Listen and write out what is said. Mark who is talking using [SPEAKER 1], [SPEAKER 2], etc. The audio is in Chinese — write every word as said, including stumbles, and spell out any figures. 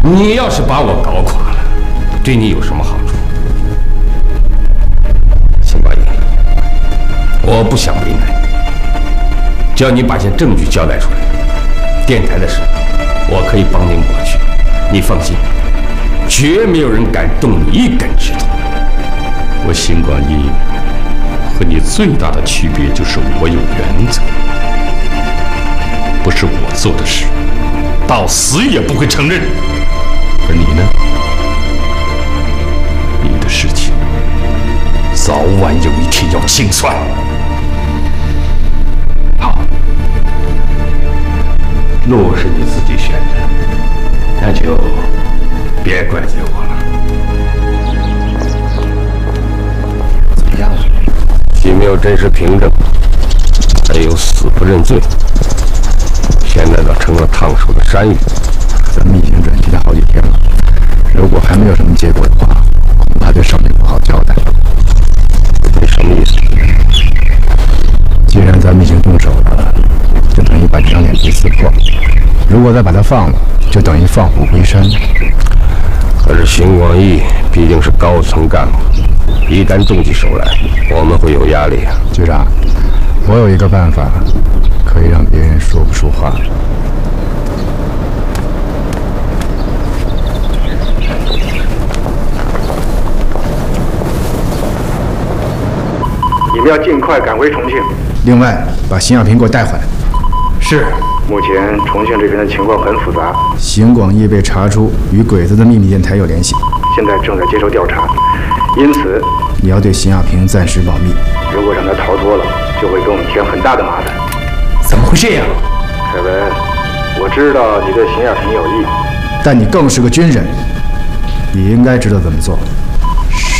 [SPEAKER 1] 你要是把我搞垮了，对你有什么好处？辛八爷，我不想为难你，只要你把些证据交代出来，电台的事我可以帮你抹去。你放心，绝没有人敢动你一根指头。
[SPEAKER 2] 我辛广义和你最大的区别就是我有原则，不是我做的事，到死也不会承认。而你呢？你的事情早晚有一天要清算。
[SPEAKER 1] 好，路是你自己选的，那就别怪罪我了。
[SPEAKER 3] 怎么样了？
[SPEAKER 1] 既没有真实凭证，还有死不认罪，现在倒成了烫手的山芋。
[SPEAKER 3] 咱们已经转期了好几天了，如果还没有什么结果的话，恐怕对上面不好交代。
[SPEAKER 1] 你什么意思？
[SPEAKER 3] 既然咱们已经动手了，就等于把这张脸皮撕破。如果再把他放了，就等于放虎归山。
[SPEAKER 1] 可是邢广义毕竟是高层干部，一旦动起手来，我们会有压力啊。
[SPEAKER 3] 局长，我有一个办法，可以让别人说不出话。
[SPEAKER 4] 你们要尽快赶回重庆。
[SPEAKER 3] 另外，把邢亚平给我带回来。
[SPEAKER 4] 是。目前重庆这边的情况很复杂。
[SPEAKER 3] 邢广义被查出与鬼子的秘密电台有联系，
[SPEAKER 4] 现在正在接受调查，因此
[SPEAKER 3] 你要对邢亚平暂时保密。
[SPEAKER 4] 如果让他逃脱了，就会给我们添很大的麻烦。
[SPEAKER 3] 怎么会这样？
[SPEAKER 4] 凯文，我知道你对邢亚平有意，
[SPEAKER 3] 但你更是个军人，你应该知道怎么做。